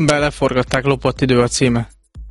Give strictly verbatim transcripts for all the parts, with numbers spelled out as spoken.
Beleforgatták, lopott idő a címe.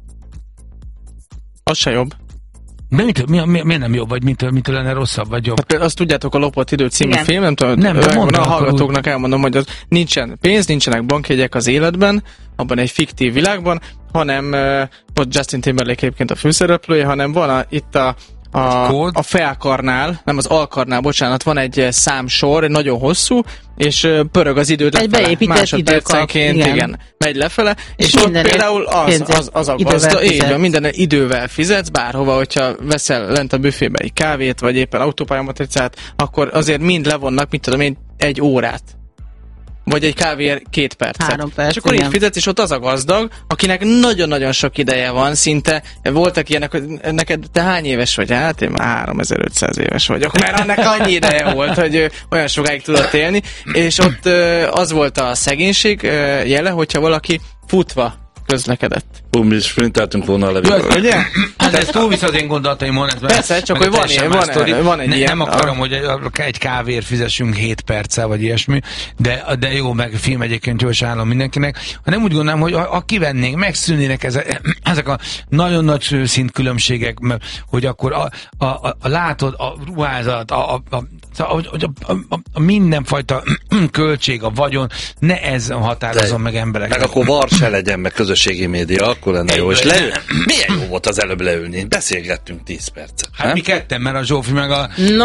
Az se jobb. De mitől, mi, mi, miért nem jobb, vagy mitől, mitől lenne rosszabb, vagy jobb? Hát, azt tudjátok, a Lopott idő című Igen. film, nem tudom, Nem, de mondd, a akkor hallgatóknak elmondom, hogy az nincsen pénz, nincsenek bankjegyek az életben, abban egy fiktív világban, hanem uh, ott Justin Timberlake egyébként a főszereplője, hanem van a, itt a A, a felkarnál, nem az alkarnál, bocsánat, van egy számsor, nagyon hosszú, és pörög az időt egy lefele. időkap, Másodpercenként, igen. igen, megy lefele, és, és ott például az, az, az a gazda, így van, minden idővel fizetsz, bárhova, hogyha veszel lent a büfébe egy kávét, vagy éppen autópályamatricát, akkor azért mind levonnak, mit tudom én, egy órát. Vagy egy kávéért két percet. Három perc, és akkor igen. így fizetsz, és ott az a gazdag, akinek nagyon-nagyon sok ideje van, szinte voltak ilyenek, hogy neked te hány éves vagy? Hát én már háromezer-ötszáz éves vagyok, mert annak annyi ideje volt, hogy olyan sokáig tudott élni, és ott az volt a szegénység jele, hogyha valaki futva közlekedett. Hú, mi is sprinteltünk volna a levélről. Ugye? Hát ez túlvisz az én gondolataimon. Ez persze, csak hogy van, van, van egy ne, ilyen. Nem akarom, hogy egy kávéért fizessünk hét perccel, vagy ilyesmi, de, de jó, meg film egyébként jó, és állom mindenkinek. Ha nem úgy gondolom, hogy ha kivennénk, megszűnnének ezek a nagyon nagy szint különbségek, hogy akkor a, a, a, a látod, a ruházat, a, a, a, a, a, a, a mindenfajta költség, a vagyon, ne ez határozom meg embereket. Meg akkor var se legyen, meg közösségi média, akkor lenne jó. És leül... Milyen jó volt az előbb leülni? Beszélgettünk tíz percet. Hát nem? Mi ketten, mert a Zsófi meg a... No,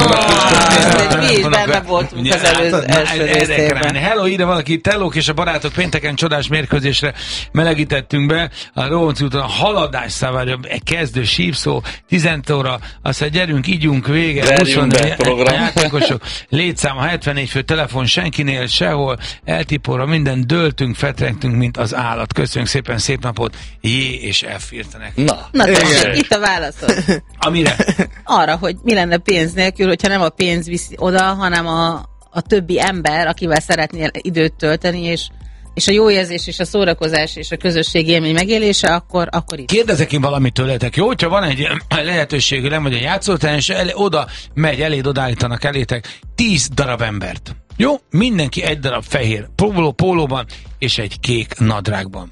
mi is benne voltunk az első részében. Hello, ide valaki, Tellók és a barátok pénteken csodás mérkőzésre melegítettünk be. A Rónci úton a haladás számára egy kezdő sípszó, tizenöt óra, aztán gyerünk, ígyunk, vége. Verjünk be program. Játékosok, létszám a hetvenegy fő, telefon senkinél, sehol, eltipóra, minden, döltünk, fetrengtünk, mint az állat. Köszönjük szépen, szép napot, J és F írtanek. Na, Na tessék, itt a válaszod. Amire? Arra, hogy mi lenne pénz nélkül, hogyha nem a pénz viszi oda, hanem a, a többi ember, akivel szeretnél időt tölteni, és, és a jó érzés, és a szórakozás, és a közösségi élmény megélése, akkor, akkor itt. Kérdezek én valamit tőletek, jó? Hogyha van egy lehetőség, nem vagy a játszótán, és el, oda megy, eléd, odaállítanak elétek tíz darab embert. Jó? Mindenki egy darab fehér póló, pólóban, és egy kék nadrágban.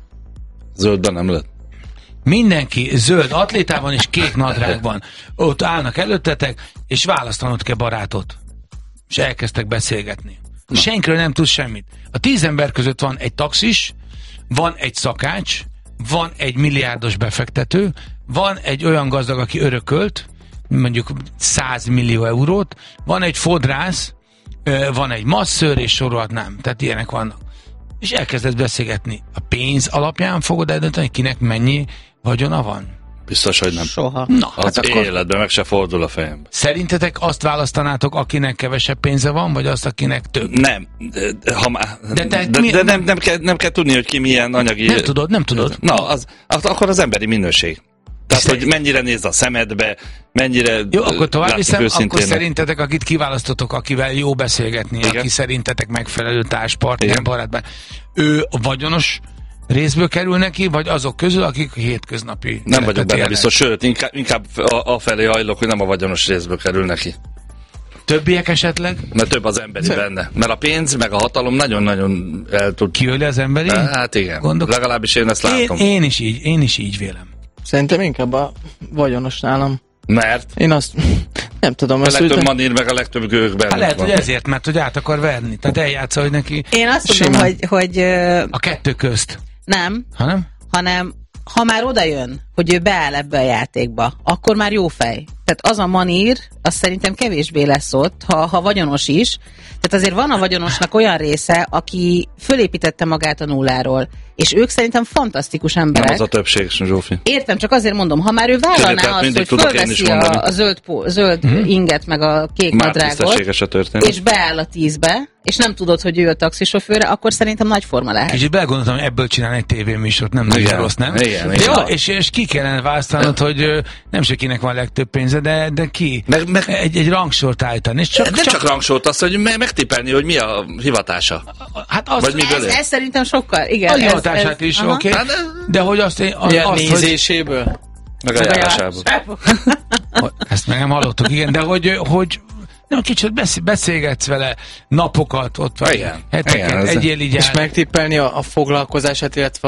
Zöldben nem lett. Mindenki zöld atlétában és kék nadrágban. Ott állnak előttetek, és választanod kell barátot. És elkezdtek beszélgetni. Na. Senkiről nem tud semmit. A tíz ember között van egy taxis, van egy szakács, van egy milliárdos befektető, van egy olyan gazdag, aki örökölt, mondjuk száz millió eurót, van egy fodrász, van egy masszőr, és sorolhatnám. Tehát ilyenek vannak. És elkezdett beszélgetni. A pénz alapján fogod eldönteni, kinek mennyi vagyona van? Biztos, hogy nem. Soha. Na, az hát életben akkor... meg se fordul a fejembe. Szerintetek azt választanátok, akinek kevesebb pénze van, vagy azt, akinek több? Nem. De, de, ha má... de, te, de, mi... de nem, nem, kell, nem kell tudni, hogy ki milyen anyagi... Nem tudod, nem tudod. Na, az, az, akkor az emberi minőség. Tehát, hogy mennyire néz a szemedbe, mennyire... Jó, akkor tovább viszem, akkor őszintén. szerintetek, akit kiválasztotok, akivel jó beszélgetni, igen, aki szerintetek megfelelő társpartner, barátban, ő vagyonos részből kerül neki, vagy azok közül, akik hétköznapi... Nem vagyok benne biztos, sőt, inkább, inkább afelé hajlok, hogy nem a vagyonos részből kerül neki. Többiek esetleg? Mert több az emberi Szép. benne. Mert a pénz, meg a hatalom nagyon-nagyon el tud... Kiöli az emberi? Hát igen, Gondok... legalábbis én ezt látom. Én, én, is így, én is így vélem. Szerintem inkább a vagyonos nálam. Mert? Én azt nem tudom. A azt legtöbb ütön... manír, meg a legtöbb gők benne. Hát lehet, van. Hogy ezért, mert hogy át akar verni. Tehát eljátsza, hogy neki... Én azt mondom, hogy, hogy... A kettő közt. Nem. Ha nem? Hanem, ha már oda jön, hogy ő beáll ebbe a játékba, akkor már jó fej. Tehát az a manír, az szerintem kevésbé lesz ott, ha, ha vagyonos is. Tehát azért van a vagyonosnak olyan része, aki fölépítette magát a nulláról, és ők szerintem fantasztikus emberek. Nem az a többség, Zsófi. Értem, csak azért mondom, ha már ő vállalná azt, hogy fölveszi a, a zöld, zöld hmm. inget, meg a kék már nadrágot, és beáll a tízbe, és nem tudod, hogy ő a taxisofőre, akkor szerintem nagy forma lehet. És így belegondoltam, hogy ebből csinálni egy tévéműsort, nem nagyon rossz, nem? Igen, igen. Ja, és, és ki kellene választanod, hogy nem se kinek van legtöbb pénze, de, de ki? Meg, meg, egy, egy rangsort állítani. És csak, nem csak, csak rangsort, azt, hogy me- megtippelni, hogy mi a hivatása. Hát az, Vagy ez, ez szerintem sokkal, igen. A hivatását is, oké. Okay. De hogy azt... Az, ja, azt nézéséből? Hogy, meg a járásából. Ezt meg nem hallottuk, igen, de hogy, hogy Nem, kicsit beszél, beszélgetsz vele napokat, ott vagy Igen. heteken, Igen, ez- egyél így És áll. megtippelni a, a foglalkozását, illetve